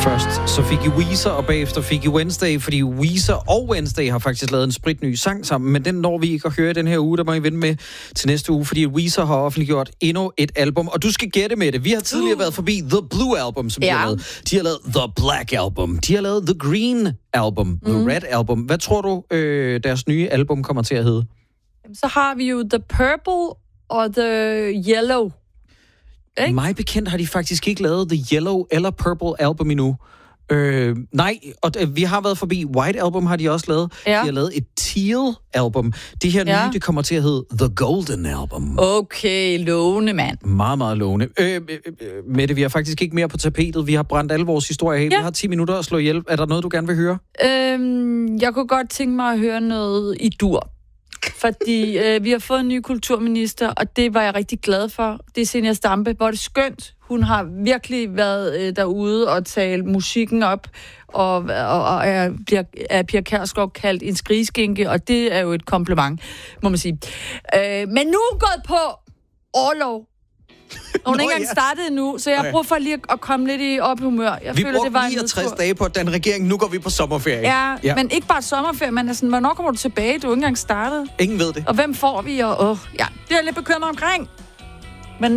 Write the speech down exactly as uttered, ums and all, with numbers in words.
Først så fik I Weezer, og bagefter fik I Wednesday, fordi Weezer og Wednesday har faktisk lavet en spritny sang sammen, men den når vi ikke at høre i den her uge, der må I vente med til næste uge, fordi Weezer har offentliggjort endnu et album, og du skal gætte med det. Vi har tidligere uh. været forbi The Blue Album, som ja. de har lavet. De har lavet The Black Album. De har lavet The Green Album. Mm. The Red Album. Hvad tror du, øh, deres nye album kommer til at hedde? Så har vi jo The Purple og The Yellow. Ikke? Mig bekendt har de faktisk ikke lavet The Yellow eller Purple Album endnu. Øh, nej, og øh, vi har været forbi White Album, har de også lavet. Ja. De har lavet et Teal Album. Det her ja. nye, det kommer til at hedde The Golden Album. Okay, lovende, mand. Meget, meget lovende. Øh, øh, øh, Mette, vi har faktisk ikke mere på tapetet. Vi har brændt alle vores historier af. Ja. Vi har ti minutter at slå ihjel. Er der noget, du gerne vil høre? Øhm, jeg kunne godt tænke mig at høre noget i dur. Fordi øh, vi har fået en ny kulturminister, og det var jeg rigtig glad for. Det er Zenia Stampe, hvor det er skønt. Hun har virkelig været øh, derude og talt musikken op, og, og, og er, bliver, er Pia Kjærsgaard kaldt en skrigeskinke, og det er jo et kompliment, må man sige. Øh, men nu er gået på orlov. Og hun er ikke engang startet endnu, så jeg har brug for lige at komme lidt i ophumør. Jeg vi føler, det var niogtres dage på den regering, nu går vi på sommerferie. Ja, ja. Men ikke bare sommerferie, men er sådan, hvornår kommer du tilbage? Du er ikke engang startet. Ingen ved det. Og hvem får vi? Og, åh, ja, det er jeg lidt bekymret omkring.